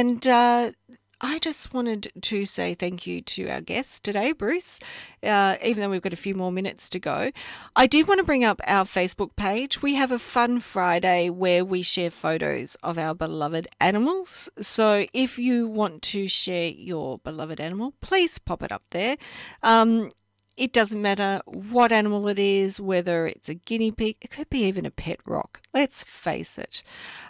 And I just wanted to say thank you to our guest today, Bruce, even though we've got a few more minutes to go. I did want to bring up our Facebook page. We have a fun Friday where we share photos of our beloved animals. So if you want to share your beloved animal, please pop it up there. It doesn't matter what animal it is, whether it's a guinea pig, it could be even a pet rock. Let's face it.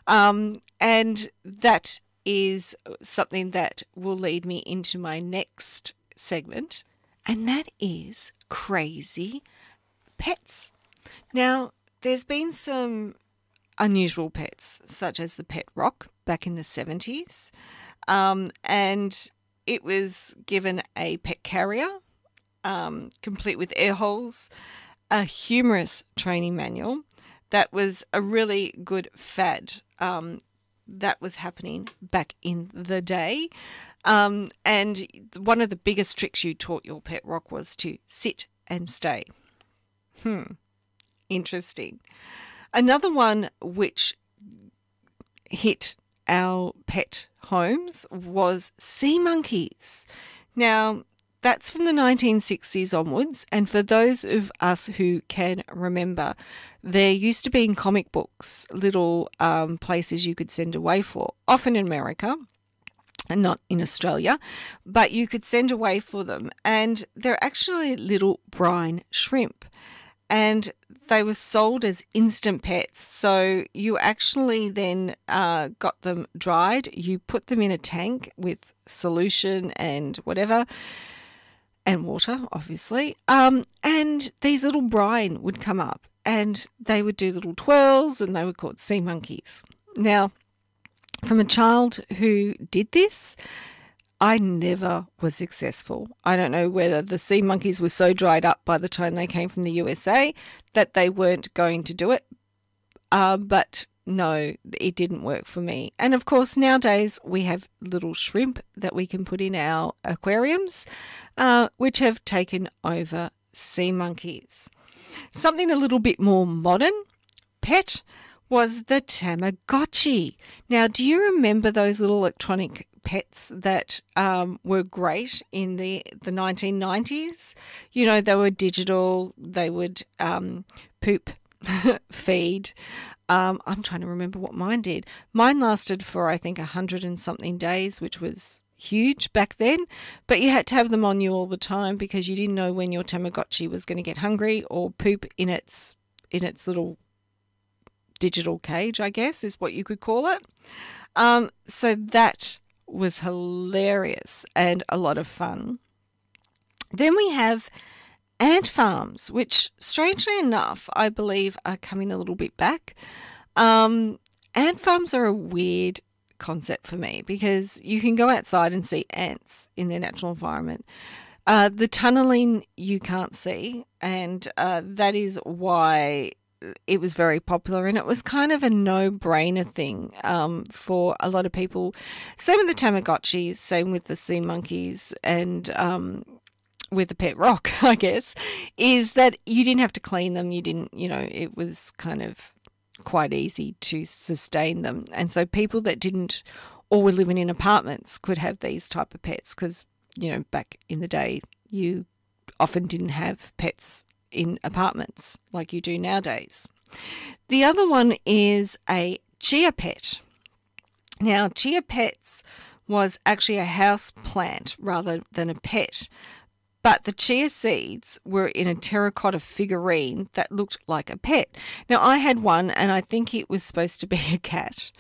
And that is something that will lead me into my next segment, and that is crazy pets. Now, there's been some unusual pets, such as the pet rock back in the 70s, and it was given a pet carrier, complete with air holes, a humorous training manual. That was a really good fad that was happening back in the day. And one of the biggest tricks you taught your pet rock was to sit and stay. Interesting. Another one which hit our pet homes was sea monkeys. Now, that's from the 1960s onwards, and for those of us who can remember, there used to be in comic books little places you could send away for, often in America and not in Australia, but you could send away for them, and they're actually little brine shrimp, and they were sold as instant pets. So you actually then got them dried, you put them in a tank with solution and whatever, and water, obviously, and these little brine would come up and they would do little twirls and they were called sea monkeys. Now, from a child who did this, I never was successful. I don't know whether the sea monkeys were so dried up by the time they came from the USA that they weren't going to do it, but no, it didn't work for me. And of course, nowadays we have little shrimp that we can put in our aquariums, which have taken over sea monkeys. Something a little bit more modern pet was the Tamagotchi. Now, do you remember those little electronic pets that were great in the 1990s? You know, they were digital, they would poop, feed. I'm trying to remember what mine did. Mine lasted for, I think, 100 and something days, which was huge back then. But you had to have them on you all the time because you didn't know when your Tamagotchi was going to get hungry or poop in its little digital cage, I guess, is what you could call it. So that was hilarious and a lot of fun. Then we have ant farms, which, strangely enough, I believe are coming a little bit back. Ant farms are a weird concept for me because you can go outside and see ants in their natural environment. The tunnelling you can't see, and that is why it was very popular, and it was kind of a no-brainer thing for a lot of people. Same with the Tamagotchi, same with the sea monkeys, and with the pet rock, I guess, is that you didn't have to clean them. You didn't, it was kind of quite easy to sustain them. And so people that didn't or were living in apartments could have these type of pets because, back in the day, you often didn't have pets in apartments like you do nowadays. The other one is a chia pet. Now, chia pets was actually a house plant rather than a pet. But the chia seeds were in a terracotta figurine that looked like a pet. Now, I had one, and I think it was supposed to be a cat.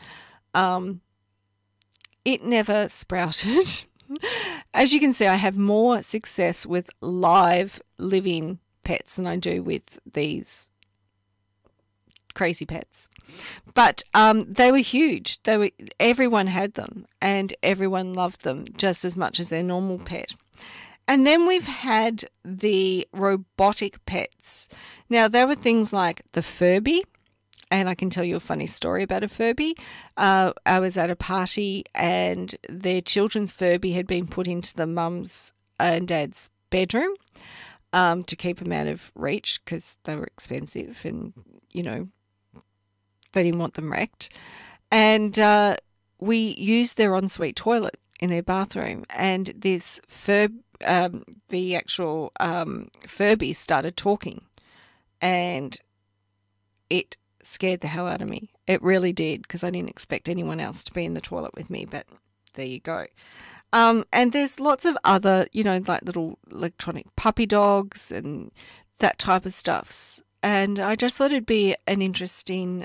It never sprouted. As you can see, I have more success with live, living pets than I do with these crazy pets. But they were huge. Everyone had them, and everyone loved them just as much as their normal pet. And then we've had the robotic pets. Now, there were things like the Furby, and I can tell you a funny story about a Furby. I was at a party and their children's Furby had been put into the mum's and dad's bedroom to keep them out of reach because they were expensive and, they didn't want them wrecked. And we used their ensuite toilet in their bathroom, and this the actual Furby started talking, and it scared the hell out of me. It really did, because I didn't expect anyone else to be in the toilet with me, but there you go. And there's lots of other, like little electronic puppy dogs and that type of stuff. And I just thought it'd be an interesting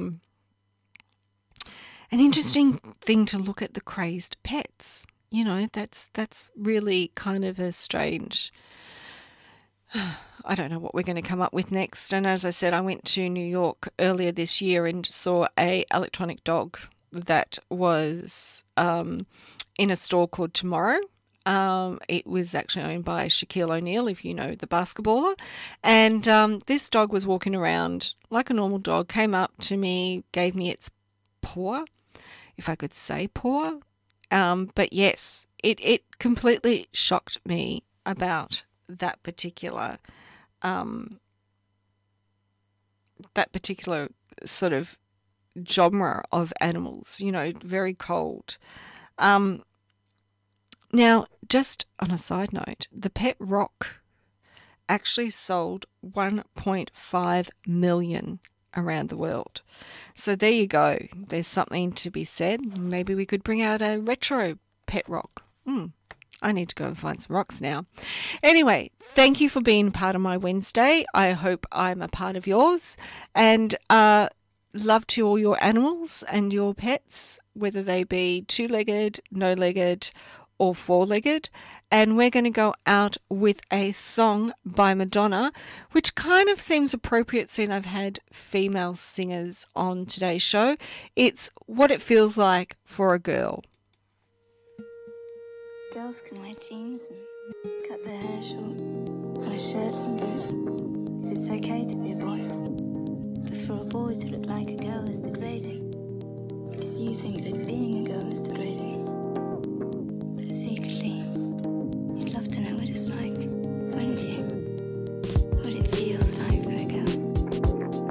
thing to look at the crazed pets. That's really kind of a strange. I don't know what we're going to come up with next. And as I said, I went to New York earlier this year and saw a electronic dog that was in a store called Tomorrow. It was actually owned by Shaquille O'Neal, if you know the basketballer. And this dog was walking around like a normal dog, came up to me, gave me its paw, if I could say paw. But yes, it completely shocked me about that particular sort of genre of animals, very cold. Now, just on a side note, the pet rock actually sold 1.5 million around the world. So there you go. There's something to be said. Maybe we could bring out a retro pet rock. I need to go and find some rocks now. Anyway, thank you for being part of my Wednesday. I hope I'm a part of yours. And love to all your animals and your pets, whether they be two-legged, no-legged, or four-legged. And we're going to go out with a song by Madonna, which kind of seems appropriate seeing I've had female singers on today's show. It's What It Feels Like for a Girl. Girls can wear jeans and cut their hair short.